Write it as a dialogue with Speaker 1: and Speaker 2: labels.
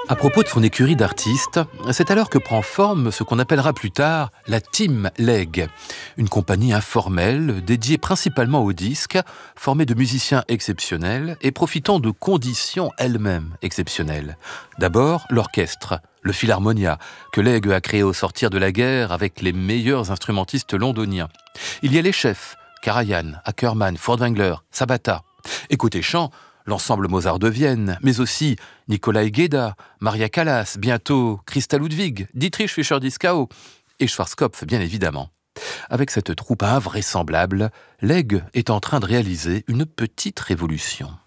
Speaker 1: À propos de son écurie d'artistes, c'est alors que prend forme ce qu'on appellera plus tard la Team Leg, une compagnie informelle dédiée principalement au disque, formée de musiciens exceptionnels et profitant de conditions elles-mêmes exceptionnelles. D'abord, l'orchestre, le Philharmonia, que Leg a créé au sortir de la guerre avec les meilleurs instrumentistes londoniens. Il y a les chefs, Karajan, Ackermann, Furtwängler, Sabata. Et côté chant, l'ensemble Mozart de Vienne, mais aussi Nikolai Geda, Maria Callas, bientôt Christa Ludwig, Dietrich Fischer-Dieskau et Schwarzkopf, bien évidemment. Avec cette troupe invraisemblable, Leg est en train de réaliser une petite révolution.